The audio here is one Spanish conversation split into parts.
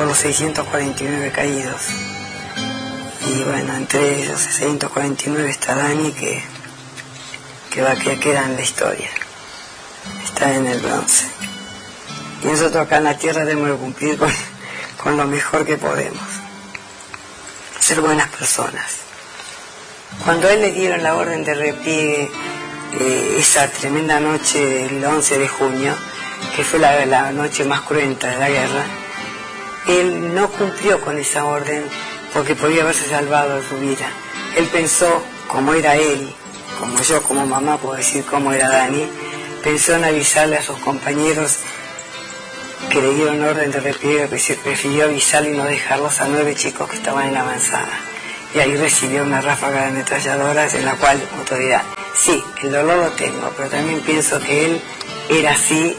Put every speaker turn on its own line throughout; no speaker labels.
por los 649 caídos. Y bueno, entre esos 649 está Dani, que queda en la historia. Está en el bronce. Y nosotros acá en la tierra tenemos que cumplir con lo mejor que podemos. Ser buenas personas. Cuando a él le dieron la orden de repliegue, esa tremenda noche del 11 de junio, que fue la noche más cruenta de la guerra, él no cumplió con esa orden porque podía haberse salvado de su vida. Él pensó, como era él, como yo como mamá puedo decir cómo era Dani, pensó en avisarle a sus compañeros que le dieron orden de repliegue, que se prefirió avisarle y no dejarlos a 9 chicos que estaban en avanzada. Y ahí recibió una ráfaga de ametralladoras en la cual otro dirá, sí, el dolor lo tengo, pero también pienso que él era así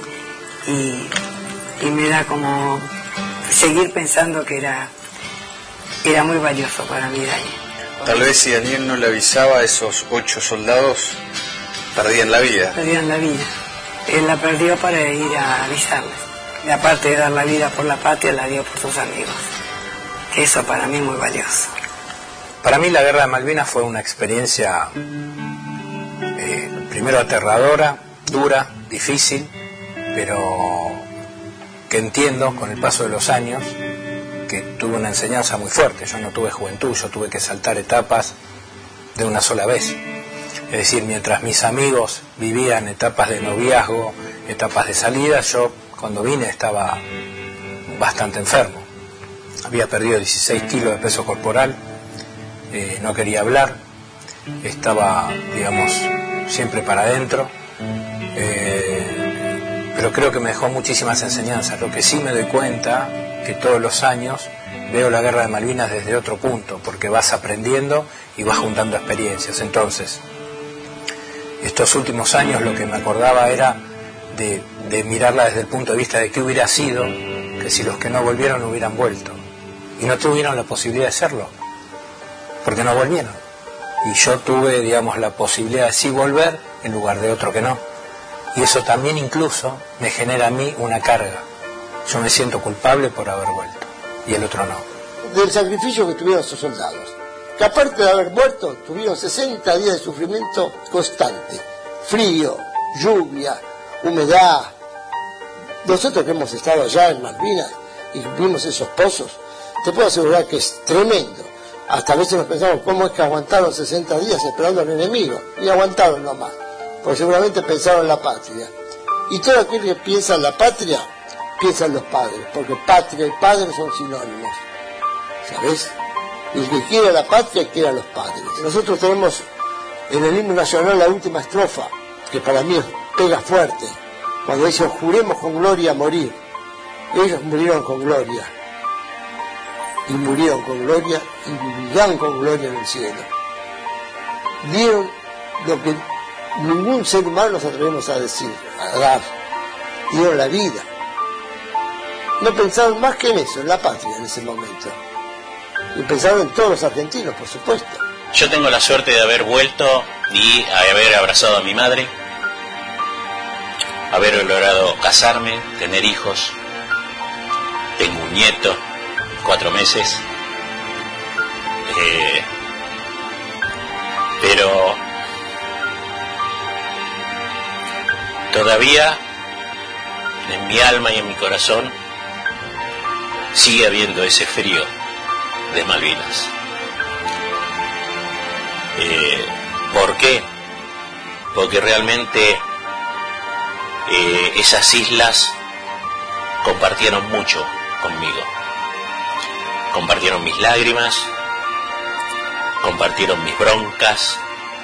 y me da como seguir pensando que era muy valioso para mí Dani.
Tal vez si Daniel no le avisaba a esos 8 soldados, perdían la vida.
Perdían la vida. Él la perdió para ir a avisarles. Y aparte de dar la vida por la patria, la dio por sus amigos. Eso para mí es muy valioso.
Para mí la guerra de Malvinas fue una experiencia primero aterradora, dura, difícil, pero que entiendo con el paso de los años que tuve una enseñanza muy fuerte. Yo no tuve juventud, yo tuve que saltar etapas de una sola vez. Es decir, mientras mis amigos vivían etapas de noviazgo, etapas de salida, yo cuando vine estaba bastante enfermo. Había perdido 16 kilos de peso corporal, no quería hablar, estaba, digamos, siempre para adentro, pero creo que me dejó muchísimas enseñanzas. Lo que sí me doy cuenta, que todos los años veo la guerra de Malvinas desde otro punto, porque vas aprendiendo y vas juntando experiencias. Entonces, estos últimos años lo que me acordaba era de mirarla desde el punto de vista de qué hubiera sido, que si los que no volvieron hubieran vuelto, y no tuvieron la posibilidad de hacerlo, porque no volvieron. Y yo tuve, digamos, la posibilidad de sí volver en lugar de otro que no. Y eso también incluso me genera a mí una carga. Yo me siento culpable por haber vuelto, y el otro no.
Del sacrificio que tuvieron esos soldados, que aparte de haber muerto, tuvieron 60 días de sufrimiento constante. Frío, lluvia, humedad. Nosotros que hemos estado allá en Malvinas y vimos esos pozos, te puedo asegurar que es tremendo. Hasta a veces nos pensamos cómo es que aguantaron 60 días esperando al enemigo, y aguantaron nomás, porque seguramente pensaron en la patria. Y todo aquel que piensa en la patria, piensa en los padres, porque patria y padre son sinónimos, ¿sabes? Y el que quiere la patria quiere a los padres. Nosotros tenemos en el himno nacional la última estrofa, que para mí pega fuerte, cuando dice: juremos con gloria morir. Ellos murieron con gloria, y murieron con gloria, y vivirán con gloria en el cielo. Dieron lo que ningún ser humano nos atrevemos a decir, a dar. Dieron la vida. No pensaron más que en eso, en la patria en ese momento. Y pensaron en todos los argentinos, por supuesto.
Yo tengo la suerte de haber vuelto y haber abrazado a mi madre, haber logrado casarme, tener hijos. Tengo un nieto, 4 meses. Pero todavía en mi alma y en mi corazón sigue habiendo ese frío de Malvinas. ¿Por qué? Porque realmente esas islas compartieron mucho conmigo. Compartieron mis lágrimas, compartieron mis broncas.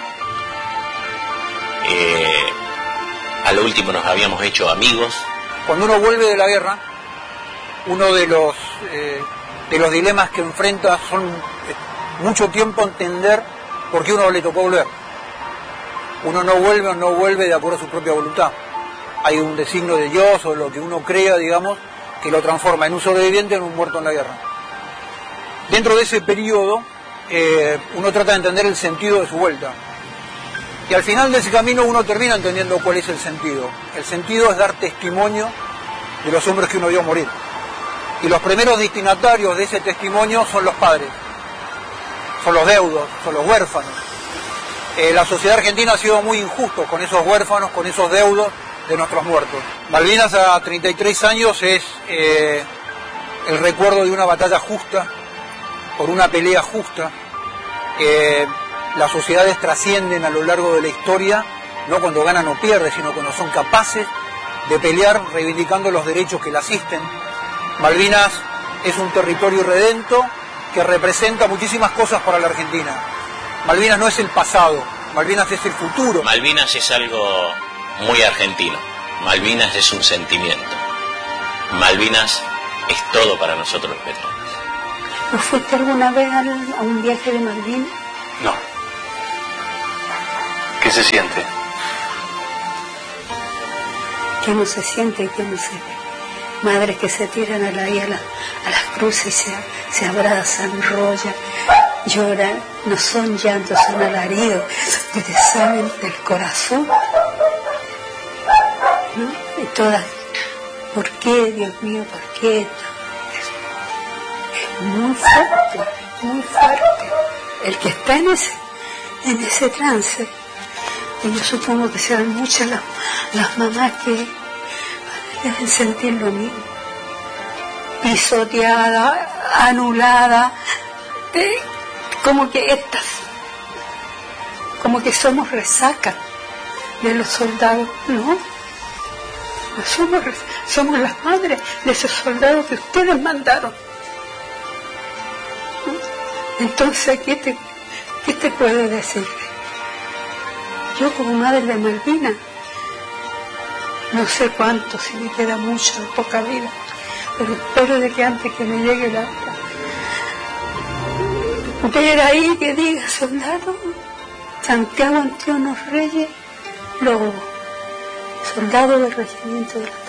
A lo último nos habíamos hecho amigos.
Cuando uno vuelve de la guerra, uno de los dilemas que enfrenta son mucho tiempo entender por qué uno le tocó volver. Uno no vuelve o no vuelve de acuerdo a su propia voluntad. Hay un designio de Dios o lo que uno crea, digamos, que lo transforma en un sobreviviente en un muerto en la guerra. Dentro de ese periodo, uno trata de entender el sentido de su vuelta. Y al final de ese camino uno termina entendiendo cuál es el sentido. El sentido es dar testimonio de los hombres que uno vio morir. Y los primeros destinatarios de ese testimonio son los padres, son los deudos, son los huérfanos. La sociedad argentina ha sido muy injusto con esos huérfanos, con esos deudos de nuestros muertos. Malvinas a 33 años es el recuerdo de una batalla justa, por una pelea justa. Las sociedades trascienden a lo largo de la historia, no cuando ganan o pierden, sino cuando son capaces de pelear reivindicando los derechos que la asisten. Malvinas es un territorio irredento que representa muchísimas cosas para la Argentina. Malvinas no es el pasado, Malvinas es el futuro.
Malvinas es algo muy argentino. Malvinas es un sentimiento. Malvinas es todo para nosotros los peruanos.
¿No fuiste alguna vez a un viaje de Malvinas?
No. ¿Qué se siente?
¿Qué no se siente y qué no se ve? Madres que se tiran a las cruces y se abrazan, rollan, lloran, no son llantos, son alaridos que te salen del corazón, ¿no? Y todas, ¿por qué, Dios mío, por qué? Es muy fuerte, muy fuerte. El que está en ese trance, y yo supongo que serán muchas las mamás que deben sentir lo mismo, pisoteada, anulada, como que somos resaca de los soldados. No somos las madres de esos soldados que ustedes mandaron. Entonces, ¿qué te puedo decir? Yo como madre de Malvinas, no sé cuánto, si me queda mucho o poca vida, pero espero de que antes que me llegue la hora, ver ahí que diga soldado Santiago Antionos Reyes Lobo, soldado del regimiento de la